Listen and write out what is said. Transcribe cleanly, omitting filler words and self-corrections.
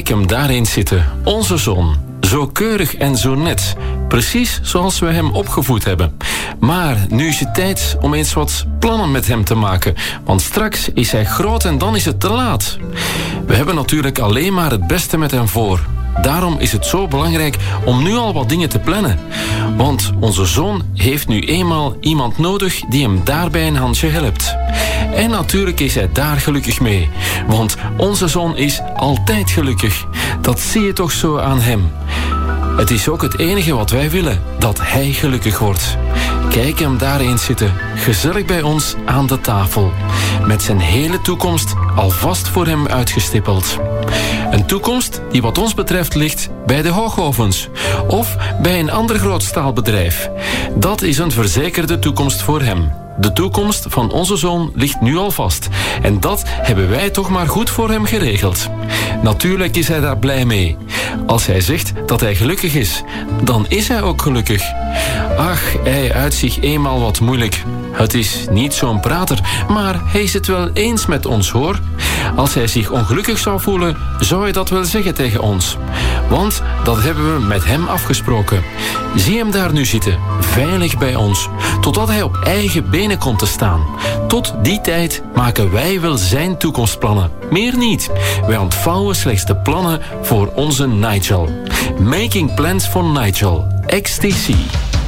Kijk hem daar eens zitten, onze zoon. Zo keurig en zo net. Precies zoals we hem opgevoed hebben. Maar nu is het tijd om eens wat plannen met hem te maken. Want straks is hij groot en dan is het te laat. We hebben natuurlijk alleen maar het beste met hem voor. Daarom is het zo belangrijk om nu al wat dingen te plannen. Want onze zoon heeft nu eenmaal iemand nodig die hem daarbij een handje helpt. En natuurlijk is hij daar gelukkig mee. Want onze zoon is altijd gelukkig. Dat zie je toch zo aan hem. Het is ook het enige wat wij willen, dat hij gelukkig wordt. Kijk hem daar eens zitten, gezellig bij ons aan de tafel. Met zijn hele toekomst alvast voor hem uitgestippeld. Een toekomst die wat ons betreft ligt bij de Hoogovens. Of bij een ander groot staalbedrijf. Dat is een verzekerde toekomst voor hem. De toekomst van onze zoon ligt nu al vast. En dat hebben wij toch maar goed voor hem geregeld. Natuurlijk is hij daar blij mee. Als hij zegt dat hij gelukkig is, dan is hij ook gelukkig. Ach, hij uit zich eenmaal wat moeilijk. Het is niet zo'n prater, maar hij is het wel eens met ons, hoor. Als hij zich ongelukkig zou voelen, zou hij dat wel zeggen tegen ons. Want dat hebben we met hem afgesproken. Zie hem daar nu zitten, veilig bij ons, totdat hij op eigen benen komt te staan. Tot die tijd maken wij wel zijn toekomstplannen. Meer niet. Wij ontvouwen slechts de plannen voor onze Nigel. Making Plans for Nigel. XTC.